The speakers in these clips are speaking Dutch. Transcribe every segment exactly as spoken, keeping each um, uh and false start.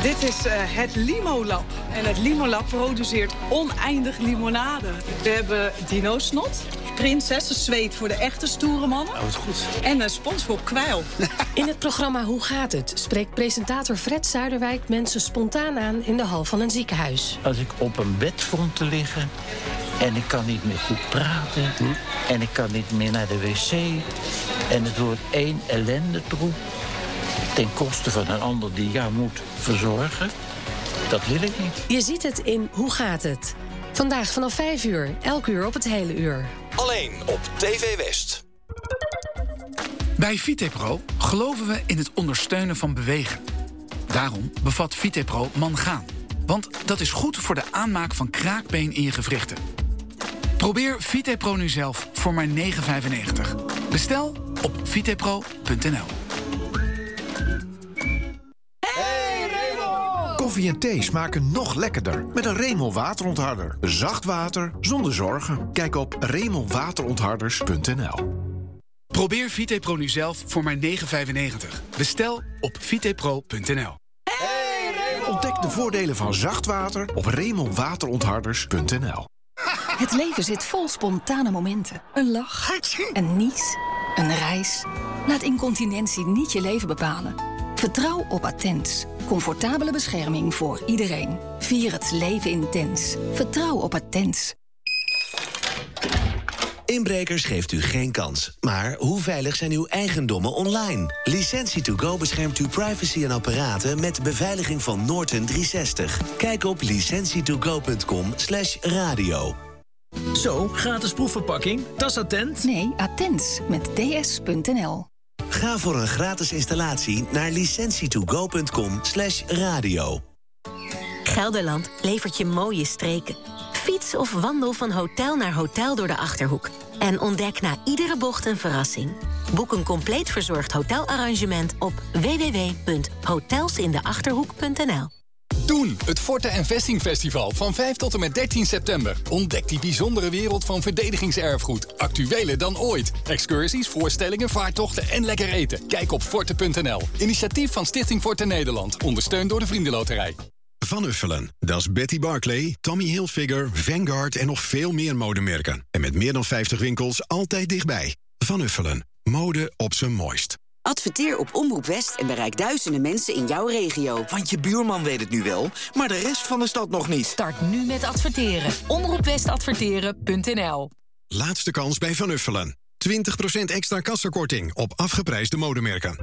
Dit is uh, het Limolab. En het Limolab produceert oneindig limonade. We hebben dino-snot, prinsessenzweet voor de echte stoere mannen. Oh, wat goed. En een SpongeBob kwijl. In het programma Hoe gaat het? Spreekt presentator Fred Zuiderwijk mensen spontaan aan in de hal van een ziekenhuis. Als ik op een bed vond te liggen en ik kan niet meer goed praten hm? en ik kan niet meer naar de wc en het wordt één ellendetroep ten koste van een ander die jou moet verzorgen, dat wil ik niet. Je ziet het in Hoe gaat het? Vandaag vanaf vijf uur, elk uur op het hele uur. Alleen op T V West. Bij Vitepro geloven we in het ondersteunen van bewegen. Daarom bevat Vitepro mangaan. Want dat is goed voor de aanmaak van kraakbeen in je gewrichten. Probeer Vitepro nu zelf voor maar negen vijfennegentig. Bestel op vitepro punt n l. Koffie en thee smaken nog lekkerder met een Remel waterontharder. Zacht water zonder zorgen. Kijk op remel waterontharders punt n l. Probeer Vitepro nu zelf voor maar negen vijfennegentig. Bestel op vitepro punt n l. Ontdek de voordelen van zacht water op remel waterontharders punt n l. Het leven zit vol spontane momenten. Een lach, een nies, een reis. Laat incontinentie niet je leven bepalen. Vertrouw op Attens. Comfortabele bescherming voor iedereen. Vier het leven intens. Vertrouw op Attens. Inbrekers geeft u geen kans. Maar hoe veilig zijn uw eigendommen online? Licentie to go beschermt uw privacy en apparaten met beveiliging van Norton driehonderdzestig. Kijk op licentie to go punt com slash radio. Zo, gratis proefverpakking. Dat is Attent? Nee, Attens met d s punt n l. Ga voor een gratis installatie naar licentie to go punt com slash radio. Gelderland levert je mooie streken. Fiets of wandel van hotel naar hotel door de Achterhoek. En ontdek na iedere bocht een verrassing. Boek een compleet verzorgd hotelarrangement op w w w punt hotels in de achterhoek punt n l. Doen, het Forte en Vesting Festival van vijf tot en met dertien september. Ontdek die bijzondere wereld van verdedigingserfgoed. Actueler dan ooit. Excursies, voorstellingen, vaartochten en lekker eten. Kijk op forte punt n l. Initiatief van Stichting Forte Nederland. Ondersteund door de Vriendenloterij. Van Uffelen. Dat is Betty Barclay, Tommy Hilfiger, Vanguard en nog veel meer modemerken. En met meer dan vijftig winkels altijd dichtbij. Van Uffelen. Mode op zijn mooist. Adverteer op Omroep West en bereik duizenden mensen in jouw regio. Want je buurman weet het nu wel, maar de rest van de stad nog niet. Start nu met adverteren. omroep west adverteren punt n l. Laatste kans bij Van Uffelen. twintig procent extra kassakorting op afgeprijsde modemerken.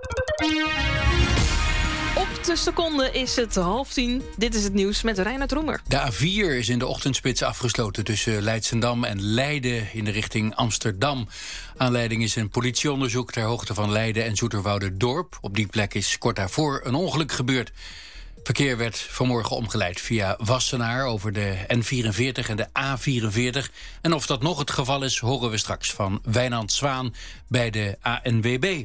Op de seconde is het half tien. Dit is het nieuws met Reinhard Roemer. De A vier is in de ochtendspits afgesloten tussen Leidschendam en Leiden in de richting Amsterdam. Aanleiding is een politieonderzoek ter hoogte van Leiden en Zoeterwoude-dorp. Op die plek is kort daarvoor een ongeluk gebeurd. Verkeer werd vanmorgen omgeleid via Wassenaar over de N vierenveertig en de A vierenveertig. En of dat nog het geval is, horen we straks van Wijnand Zwaan bij de A N W B.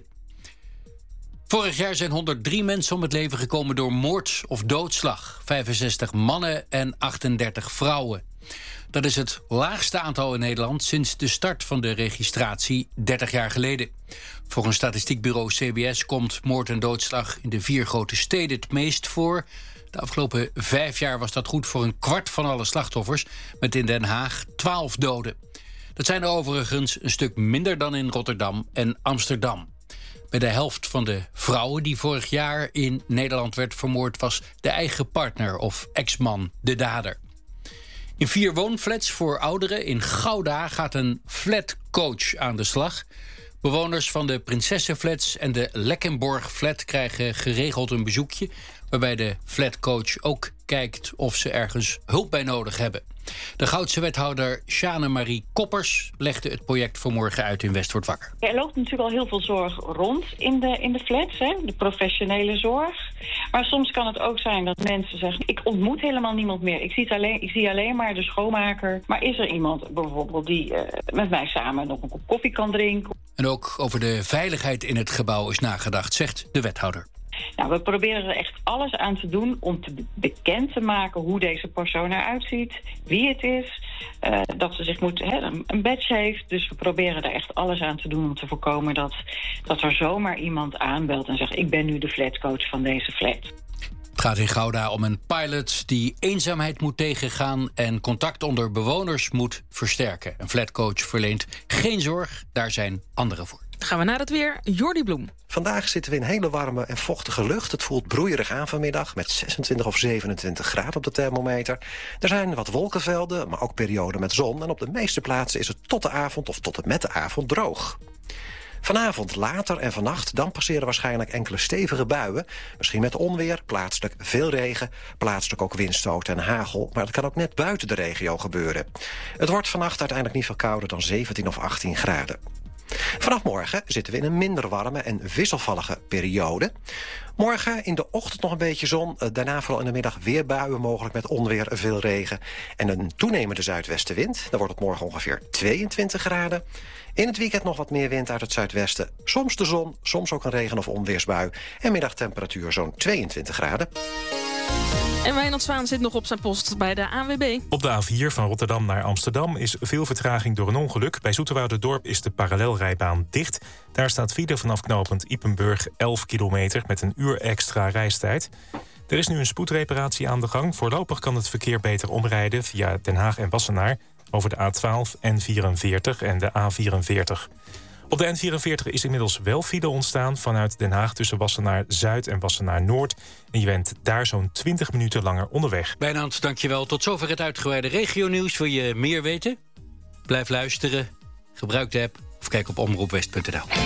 Vorig jaar zijn honderddrie mensen om het leven gekomen door moord of doodslag. vijfenzestig mannen en achtendertig vrouwen. Dat is het laagste aantal in Nederland sinds de start van de registratie dertig jaar geleden. Volgens statistiekbureau C B S komt moord en doodslag in de vier grote steden het meest voor. De afgelopen vijf jaar was dat goed voor een kwart van alle slachtoffers, met in Den Haag twaalf doden. Dat zijn er overigens een stuk minder dan in Rotterdam en Amsterdam. Bij de helft van de vrouwen die vorig jaar in Nederland werd vermoord was de eigen partner of ex-man de dader. In vier woonflats voor ouderen in Gouda gaat een flatcoach aan de slag. Bewoners van de Prinsessenflats en de Lekkenborg-flat krijgen geregeld een bezoekje, waarbij de flatcoach ook kijkt of ze ergens hulp bij nodig hebben. De Goudse wethouder Sjane-Marie Koppers legde het project vanmorgen uit in West Wakker. Ja, er loopt natuurlijk al heel veel zorg rond in de, in de flats, hè? De professionele zorg. Maar soms kan het ook zijn dat mensen zeggen, ik ontmoet helemaal niemand meer. Ik zie, het alleen, ik zie alleen maar de schoonmaker. Maar is er iemand bijvoorbeeld die uh, met mij samen nog een kop koffie kan drinken? En ook over de veiligheid in het gebouw is nagedacht, zegt de wethouder. Nou, we proberen er echt alles aan te doen om te bekend te maken hoe deze persoon eruit ziet, wie het is, uh, dat ze zich moet, hè, een badge heeft. Dus we proberen er echt alles aan te doen om te voorkomen dat, dat er zomaar iemand aanbelt en zegt, ik ben nu de flatcoach van deze flat. Het gaat in Gouda om een pilot die eenzaamheid moet tegengaan en contact onder bewoners moet versterken. Een flatcoach verleent geen zorg, daar zijn anderen voor. Dan gaan we naar het weer. Jordi Bloem. Vandaag zitten we in hele warme en vochtige lucht. Het voelt broeierig aan vanmiddag met zesentwintig of zevenentwintig graden op de thermometer. Er zijn wat wolkenvelden, maar ook perioden met zon. En op de meeste plaatsen is het tot de avond of tot en met de avond droog. Vanavond later en vannacht dan passeren waarschijnlijk enkele stevige buien. Misschien met onweer, plaatselijk veel regen, plaatselijk ook windstoten en hagel. Maar het kan ook net buiten de regio gebeuren. Het wordt vannacht uiteindelijk niet veel kouder dan zeventien of achttien graden. Vanaf morgen zitten we in een minder warme en wisselvallige periode. Morgen in de ochtend nog een beetje zon. Daarna vooral in de middag weer buien, mogelijk met onweer, veel regen. En een toenemende zuidwestenwind. Dan wordt het morgen ongeveer tweeëntwintig graden. In het weekend nog wat meer wind uit het zuidwesten. Soms de zon, soms ook een regen- of onweersbui. En middagtemperatuur zo'n tweeëntwintig graden. En Wijnand Zwaan zit nog op zijn post bij de A N W B. Op de A vier van Rotterdam naar Amsterdam is veel vertraging door een ongeluk. Bij Zoeterwouderdorp is de parallelrijbaan dicht. Daar staat file vanaf knooppunt Ypenburg elf kilometer met een uur extra reistijd. Er is nu een spoedreparatie aan de gang. Voorlopig kan het verkeer beter omrijden via Den Haag en Wassenaar over de A twaalf, N vierenveertig en de A vierenveertig. Op de N vierenveertig is inmiddels wel file ontstaan vanuit Den Haag tussen Wassenaar Zuid en Wassenaar Noord. En je bent daar zo'n twintig minuten langer onderweg. Wijnand, dankjewel. Tot zover het uitgebreide regionieuws. Wil je meer weten? Blijf luisteren, gebruik de app of kijk op omroep west punt n l.